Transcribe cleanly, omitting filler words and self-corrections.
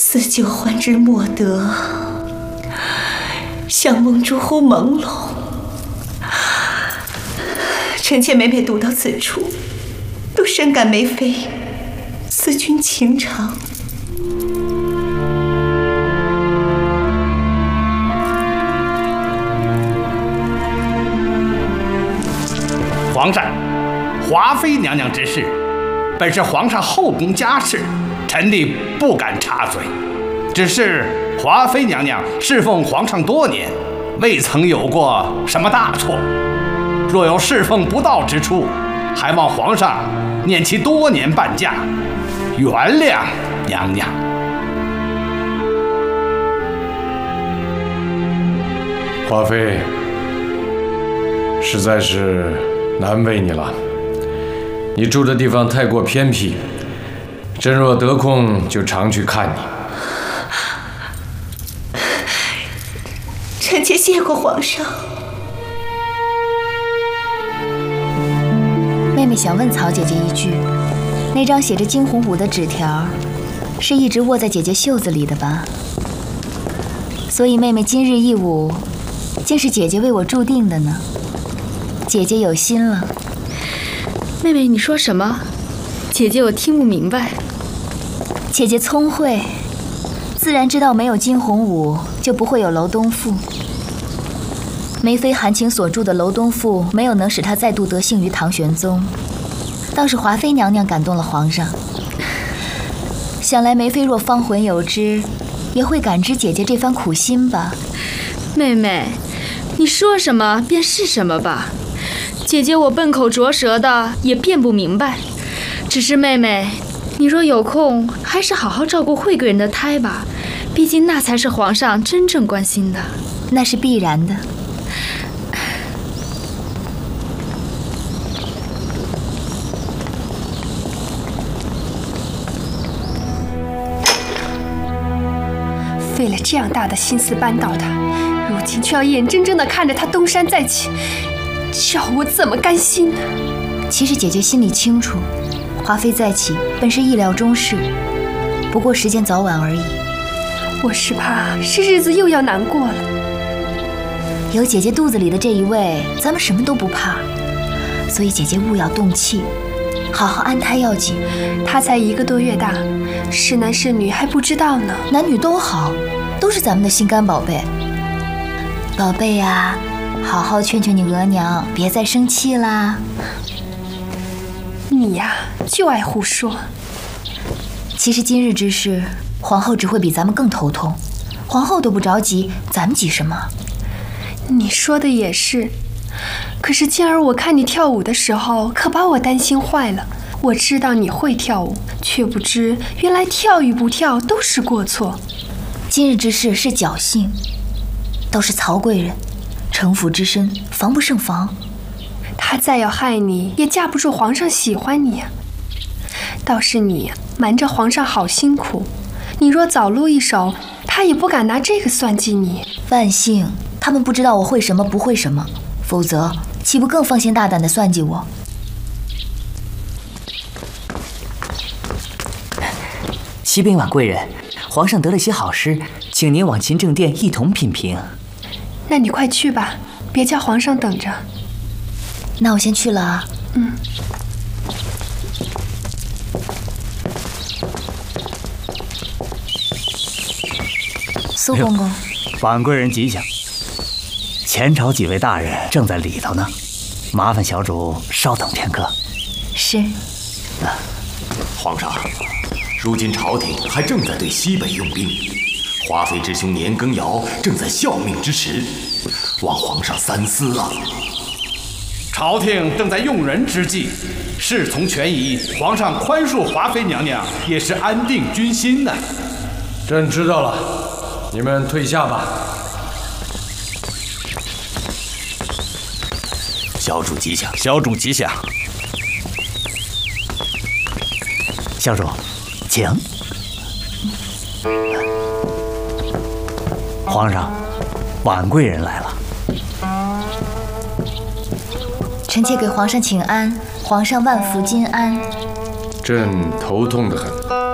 思旧欢之莫得，相梦诸乎朦胧。臣妾每每读到此处，都深感梅妃思君情长。 皇上，华妃娘娘之事，本是皇上后宫家事，臣弟不敢插嘴。只是华妃娘娘侍奉皇上多年，未曾有过什么大错。若有侍奉不当之处，还望皇上念其多年伴驾，原谅娘娘。 华妃，实在是难为你了。你住的地方太过偏僻，朕若得空就常去看你。 臣妾谢过皇上。 妹妹想问曹姐姐一句，那张写着惊鸿舞的纸条，是一直握在姐姐袖子里的吧？所以妹妹今日一舞，竟是姐姐为我注定的呢。姐姐有心了。 妹妹，你说什么？姐姐我听不明白。 姐姐聪慧，自然知道没有惊鸿舞，就不会有楼东赋。梅妃含情所著的《楼东赋》没有能使她再度得幸于唐玄宗，倒是华妃娘娘感动了皇上。想来梅妃若芳魂有知，也会感知姐姐这番苦心吧。 妹妹，你说什么便是什么吧。姐姐我笨口拙舌的，也辩不明白。只是妹妹，你若有空，还是好好照顾惠贵人的胎吧，毕竟那才是皇上真正关心的。 那是必然的。 费了这样大的心思扳倒他，如今却要眼睁睁地看着他东山再起，叫我怎么甘心呢？ 其实姐姐心里清楚，华妃再起本是意料中事，不过时间早晚而已。 我是怕是日子又要难过了。 有姐姐肚子里的这一位，咱们什么都不怕。所以姐姐勿要动气，好好安胎要紧。 他才1个多月大，是男是女还不知道呢。 男女都好，都是咱们的心肝宝贝。宝贝呀，好好劝劝你额娘，别再生气啦。 你呀，就爱胡说。 其实今日之事，皇后只会比咱们更头痛。皇后都不着急，咱们急什么？ 你说的也是，可是今儿我看你跳舞的时候，可把我担心坏了。我知道你会跳舞，却不知原来跳与不跳都是过错。 今日之事是侥幸，都是曹贵人，城府之深，防不胜防。 他再要害你，也架不住皇上喜欢你啊。倒是你瞒着皇上好辛苦，你若早露一手，他也不敢拿这个算计你。 万幸他们不知道我会什么不会什么，否则岂不更放心大胆地算计我？ 启禀婉贵人，皇上得了些好诗，请您往勤政殿一同品评。 那你快去吧，别叫皇上等着。 那我先去了啊。苏公公， 婉贵人吉祥。前朝几位大人正在里头呢，麻烦小主稍等片刻。 是。 皇上，如今朝廷还正在对西北用兵，华妃之兄年羹尧正在效命之时，望皇上三思啊！ 朝廷正在用人之际，事从权宜，皇上宽恕华妃娘娘，也是安定军心呢。 朕知道了，你们退下吧。 小主吉祥， 小主吉祥。小主，请。皇上，婉贵人来了。 臣妾给皇上请安，皇上万福金安。 朕头痛得很。